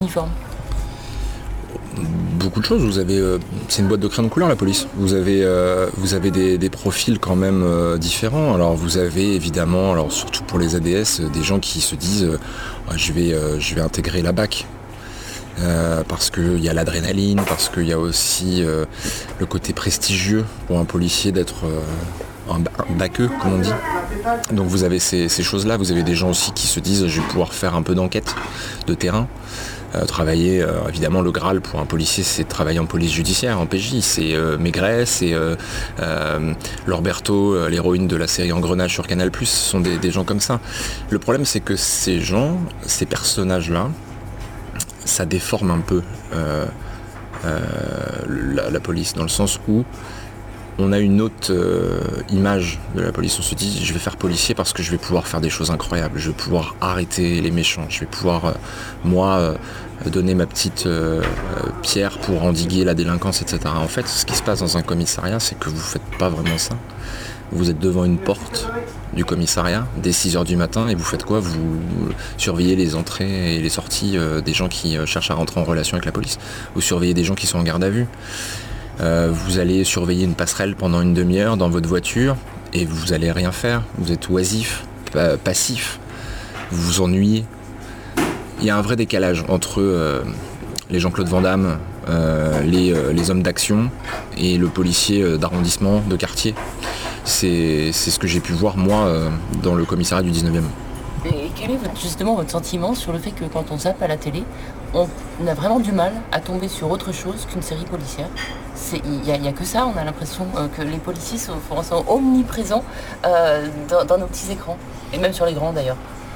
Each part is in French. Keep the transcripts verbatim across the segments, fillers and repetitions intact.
uniforme? Beaucoup de choses. Vous avez, euh, c'est une boîte de crayons de couleur, la police. Vous avez, euh, vous avez des, des profils quand même euh, différents. Alors vous avez évidemment, alors surtout pour les A D S, des gens qui se disent euh, ah, je vais, euh, je vais intégrer la B A C. Euh, parce qu'il y a l'adrénaline, parce qu'il y a aussi euh, le côté prestigieux pour un policier d'être euh, un, un baqueux, comme on dit. Donc vous avez ces, ces choses-là. Vous avez des gens aussi qui se disent je vais pouvoir faire un peu d'enquête de terrain. Euh, travailler, euh, évidemment, le Graal pour un policier, c'est de travailler en police judiciaire, en P J. C'est euh, Maigret, c'est euh, euh, Laure Berthaud, euh, l'héroïne de la série Engrenage sur Canal plus, ce sont des, des gens comme ça. Le problème, c'est que ces gens, ces personnages-là, ça déforme un peu euh, euh, la, la police, dans le sens où on a une autre euh, image de la police. On se dit, je vais faire policier parce que je vais pouvoir faire des choses incroyables. Je vais pouvoir arrêter les méchants. Je vais pouvoir, euh, moi, euh, donner ma petite euh, pierre pour endiguer la délinquance, et cetera. En fait, ce qui se passe dans un commissariat, c'est que vous ne faites pas vraiment ça. Vous êtes devant une porte du commissariat dès six heures du matin et vous faites quoi? Vous surveillez les entrées et les sorties euh, des gens qui euh, cherchent à rentrer en relation avec la police. Vous surveillez des gens qui sont en garde à vue. Euh, vous allez surveiller une passerelle pendant une demi-heure dans votre voiture et vous allez rien faire. Vous êtes oisif, pa- passif, vous vous ennuyez. Il y a un vrai décalage entre euh, les Jean-Claude Van Damme, euh, les, euh, les hommes d'action et le policier euh, d'arrondissement, de quartier. C'est, c'est ce que j'ai pu voir moi euh, dans le commissariat du dix-neuvième. Et quel est votre, justement votre sentiment sur le fait que quand on zappe à la télé, on a vraiment du mal à tomber sur autre chose qu'une série policière? Il n'y a, a que ça, on a l'impression euh, que les policiers sont, sont omniprésents euh, dans, dans nos petits écrans, et même sur les grands d'ailleurs.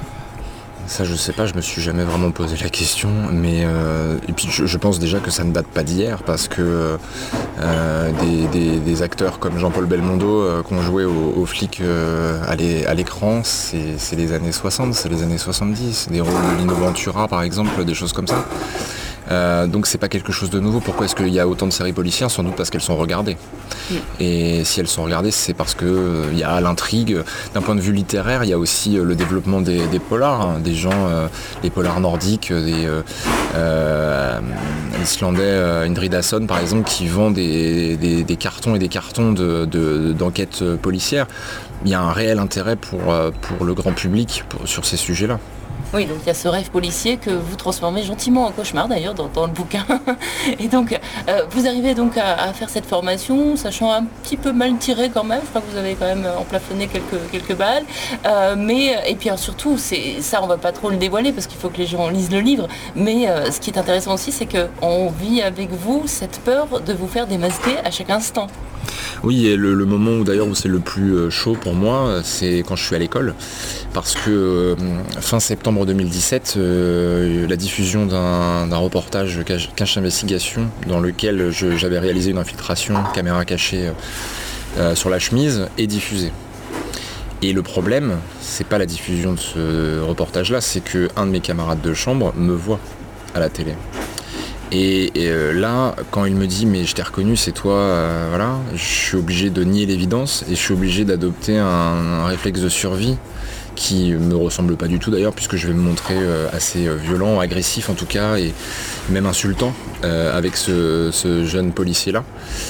Ça, je sais pas, je me suis jamais vraiment posé la question, mais euh, et puis je, je pense déjà que ça ne date pas d'hier, parce que euh, des, des, des acteurs comme Jean-Paul Belmondo euh, qui ont joué aux, aux flics euh, à, l'é, à l'écran, c'est, c'est les années soixante, c'est les années soixante-dix, des rôles de Lino Ventura par exemple, des choses comme ça. Euh, donc c'est pas quelque chose de nouveau. Pourquoi est-ce qu'il y a autant de séries policières? Sans doute parce qu'elles sont regardées. Oui. Et si elles sont regardées, c'est parce que euh, y a l'intrigue. D'un point de vue littéraire, il y a aussi euh, le développement des, des polars, hein, des gens, euh, les polars nordiques, des euh, euh, Islandais, euh, Indridason par exemple, qui vendent des, des, des cartons et des cartons de, de, d'enquêtes policières. Il y a un réel intérêt pour, pour le grand public pour, sur ces sujets-là. Oui, donc il y a ce rêve policier que vous transformez gentiment en cauchemar d'ailleurs dans, dans le bouquin. Et donc euh, vous arrivez donc à, à faire cette formation, sachant un petit peu mal tiré quand même. Je crois que vous avez quand même emplafonné quelques, quelques balles. Euh, mais et puis alors, surtout, c'est, ça on va pas trop le dévoiler parce qu'il faut que les gens lisent le livre. Mais euh, ce qui est intéressant aussi, c'est qu'on vit avec vous cette peur de vous faire démasquer à chaque instant. Oui, et le, le moment où d'ailleurs où c'est le plus chaud pour moi, c'est quand je suis à l'école, parce que euh, fin septembre deux mille dix-sept, euh, la diffusion d'un, d'un reportage cache, cache investigation dans lequel je, j'avais réalisé une infiltration caméra cachée euh, sur la chemise est diffusée. Et le problème, c'est pas la diffusion de ce reportage-là, c'est que un de mes camarades de chambre me voit à la télé. Et, et euh, là, quand il me dit « mais je t'ai reconnu, c'est toi euh, », voilà, je suis obligé de nier l'évidence et je suis obligé d'adopter un, un réflexe de survie qui me ressemble pas du tout d'ailleurs, puisque je vais me montrer euh, assez violent, agressif en tout cas, et même insultant euh, avec ce, ce jeune policier-là.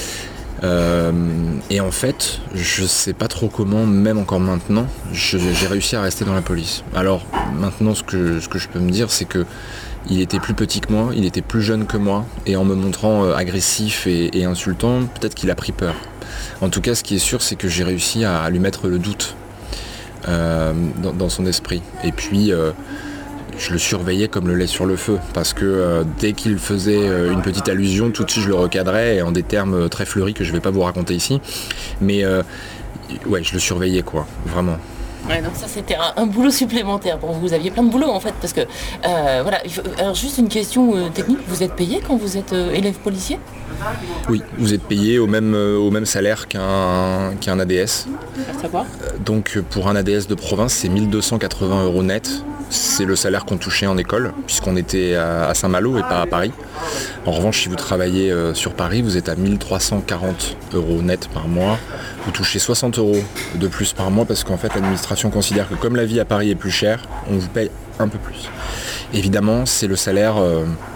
Euh, et en fait, je sais pas trop comment, même encore maintenant, je, j'ai réussi à rester dans la police. Alors maintenant, ce que, ce que je peux me dire, c'est que il était plus petit que moi, il était plus jeune que moi, et en me montrant euh, agressif et, et insultant, peut-être qu'il a pris peur. En tout cas, ce qui est sûr, c'est que j'ai réussi à, à lui mettre le doute euh, dans, dans son esprit. Et puis, euh, je le surveillais comme le lait sur le feu, parce que euh, dès qu'il faisait euh, une petite allusion, tout de suite je le recadrais, en des termes très fleuris que je ne vais pas vous raconter ici. Mais euh, ouais, je le surveillais, quoi, vraiment. Ouais, donc ça c'était un, un boulot supplémentaire. Bon, vous aviez plein de boulot en fait, parce que euh, voilà. Il faut, alors juste une question euh, technique, vous êtes payé quand vous êtes euh, élève policier? Oui, vous êtes payé au même, euh, au même salaire qu'un, qu'un A D S. À savoir euh, Donc pour un A D S de province, c'est mille deux cent quatre-vingts euros net. C'est le salaire qu'on touchait en école, puisqu'on était à, à Saint-Malo et pas à Paris. En revanche, si vous travaillez euh, sur Paris, vous êtes à mille trois cent quarante euros net par mois. Vous touchez soixante euros de plus par mois, parce qu'en fait l'administration considère que comme la vie à Paris est plus chère, on vous paye un peu plus. Évidemment, c'est le salaire, euh,